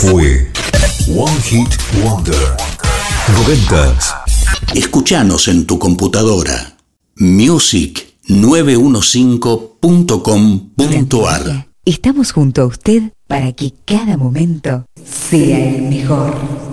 fue One Hit Wonder 90s. Escuchanos en tu computadora music915.com.ar. Estamos junto a usted para que cada momento sea el mejor.